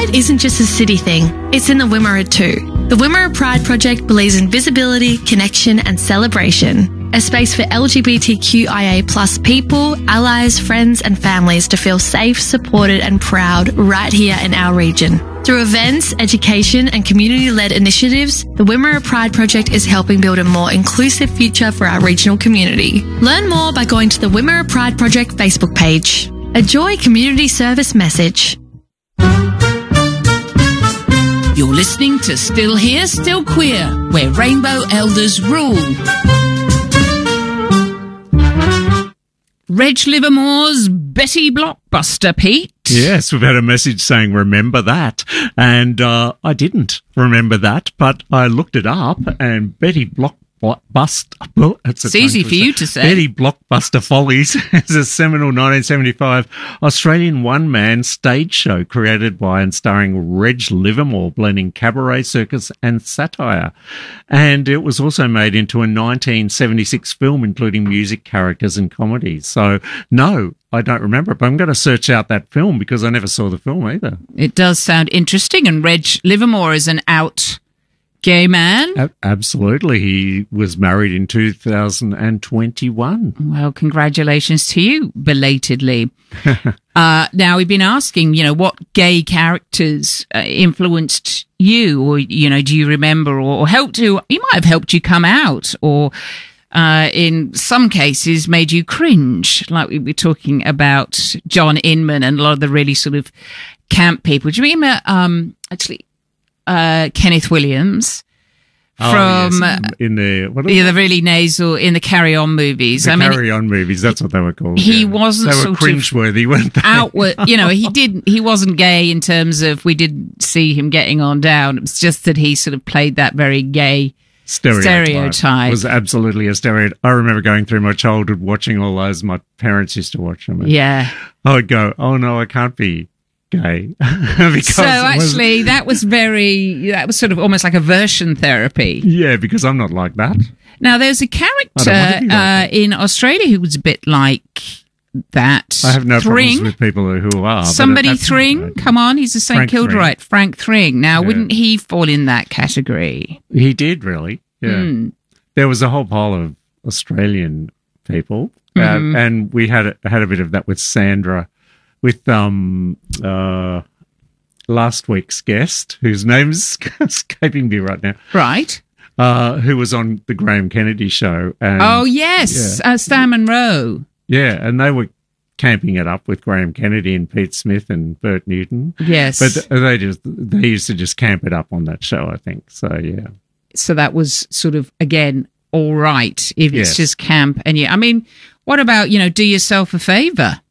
Pride isn't just a city thing, it's in the Wimmera too. The Wimmera Pride Project believes in visibility, connection and celebration. A space for LGBTQIA plus people, allies, friends and families to feel safe, supported and proud right here in our region. Through events, education and community-led initiatives, the Wimmera Pride Project is helping build a more inclusive future for our regional community. Learn more by going to the Wimmera Pride Project Facebook page. A Joy Community Service message. You're listening to Still Here, Still Queer, where Rainbow Elders rule. Reg Livermore's Betty Blockbuster, Pete. Yes, we've had a message saying remember that, and I didn't remember that, but I looked it up, and Betty It's easy for you to say. Betty Blockbuster Follies is a seminal 1975 Australian one-man stage show created by and starring Reg Livermore, blending cabaret, circus and satire. And it was also made into a 1976 film, including music, characters and comedy. So, no, I don't remember it, but I'm going to search out that film because I never saw the film either. It does sound interesting, and Reg Livermore is an out gay man? Absolutely. He was married in 2021. Well, congratulations to you, belatedly. Now, we've been asking, what gay characters influenced you, or, do you remember, or helped to, he might have helped you come out, or in some cases made you cringe, like we were talking about John Inman and a lot of the really sort of camp people. Do you remember, Kenneth Williams from in the really nasal in the Carry On movies. Carry On movies, that's what they were called. He wasn't. They were cringeworthy, weren't they? Outward, he wasn't gay in terms of we didn't see him getting on down. It was just that he sort of played that very gay stereotype. It was absolutely a stereotype. I remember going through my childhood watching all those. My parents used to watch them. Yeah, I would go, oh no, I can't be gay. So actually that was sort of almost like aversion therapy. Yeah, because I'm not like that. Now there's a character in Australia who was a bit like that. I have no problems with people who are. Somebody Thring, come on, he's a St Kilda, right? Frank Thring. Now, wouldn't he fall in that category? He did, really. Yeah. There was a whole pile of Australian people, and we had a bit of that with Sandra. With last week's guest, whose name's escaping me right now. Right. Who was on the Graham Kennedy show. And, Stan Monroe. Yeah, and they were camping it up with Graham Kennedy and Pete Smith and Bert Newton. Yes. But they used to just camp it up on that show, I think. So, yeah. So that was sort of, again, all right if it's just camp. And what about, do yourself a favour?